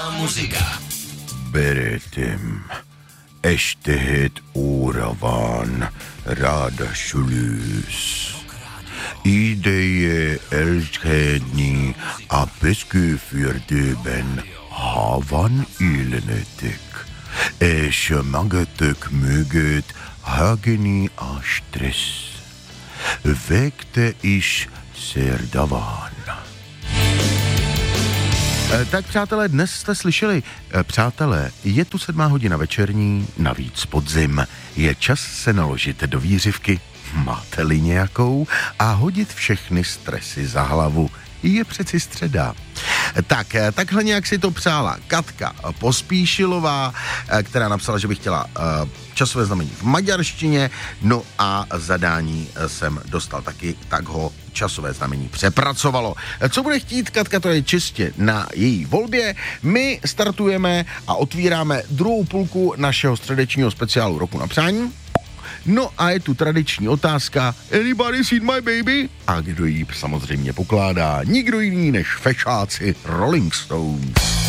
Muzika. Berättem. Echthet óra van, ráadásul ideje elkedni a Pesgőfürdőben, ha van élnetek, és magatok mögött hágni a stressz. Vegte is szerda van. Tak přátelé, dnes jste slyšeli, přátelé, je tu 7 hodina večerní, navíc podzim, je čas se naložit do vířivky, máte-li nějakou, a hodit všechny stresy za hlavu, je přeci středa. Tak, takhle nějak si to přála Katka Pospíšilová, která napsala, že by chtěla časové znamení v maďarštině, no a zadání jsem dostal taky, tak ho časové znamení přepracovalo. Co bude chtít Katka, to je čistě na její volbě. My startujeme a otvíráme druhou půlku našeho středečního speciálu Roku na přání. No a je tu tradiční otázka Anybody seen my baby? A kdo ji samozřejmě pokládá? Nikdo jiný než fešáci Rolling Stones.